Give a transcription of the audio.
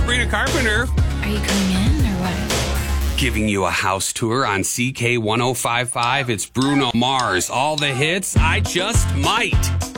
Sabrina Carpenter. Are you coming in or what? Giving you a house tour on CK 1055. It's Bruno Mars. All the hits, I just might.